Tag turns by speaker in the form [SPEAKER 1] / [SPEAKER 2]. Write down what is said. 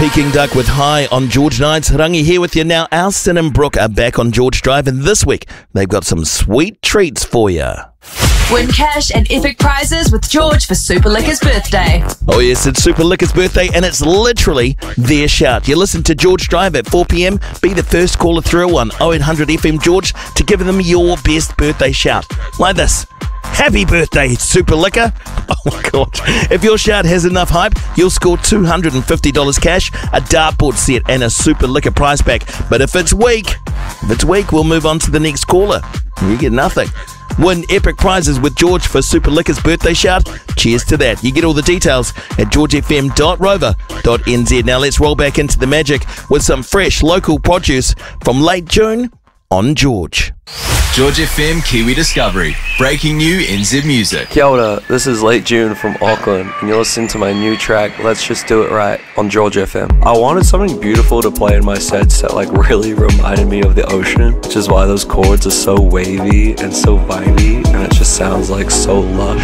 [SPEAKER 1] Peking Duck with High on George Nights. Rangi here with you now. Alston and Brooke are back on George Drive, and this week they've got some sweet treats for you.
[SPEAKER 2] Win cash and epic prizes with George for Super Liquor's birthday.
[SPEAKER 1] Oh yes, it's Super Liquor's birthday, and it's literally their shout. You listen to George Drive at 4 p.m. Be the first caller through on 0800 FM George to give them your best birthday shout. Like this. Happy birthday, Super Liquor. Oh my God. If your shout has enough hype, you'll score $250 cash, a dartboard set, and a Super Liquor prize pack. But if it's weak, we'll move on to the next caller. You get nothing. Win epic prizes with George for Super Liquor's birthday shout. Cheers to that. You get all the details at georgefm.rover.nz. Now let's roll back into the magic with some fresh local produce from late June on George.
[SPEAKER 3] George FM Kiwi Discovery. Breaking new NZ music.
[SPEAKER 4] Kia ora, this is Late June from Auckland, and you're listening to my new track, Let's Just Do It Right, on George FM. I wanted something beautiful to play in my sets that really reminded me of the ocean, which is why those chords are so wavy and so vibey, and it just sounds so lush.